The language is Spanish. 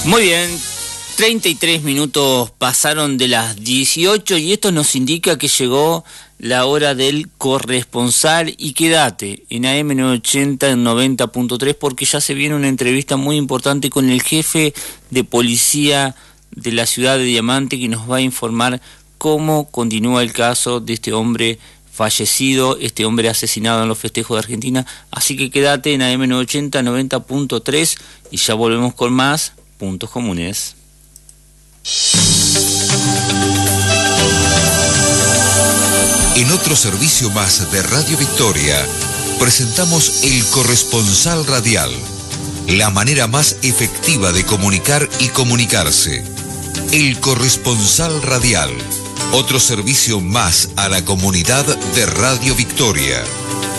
Muy bien, 33 minutos pasaron de las 18 y esto nos indica que llegó la hora del corresponsal. Y quédate en AM980 en 90.3 porque ya se viene una entrevista muy importante con el jefe de policía de la ciudad de Diamante, que nos va a informar cómo continúa el caso de este hombre fallecido, este hombre asesinado en los festejos de Argentina. Así que quédate en AM980 90.3 y ya volvemos con más Puntos Comunes. En otro servicio más de Radio Victoria, presentamos El Corresponsal Radial, la manera más efectiva de comunicar y comunicarse. El Corresponsal Radial, otro servicio más a la comunidad de Radio Victoria.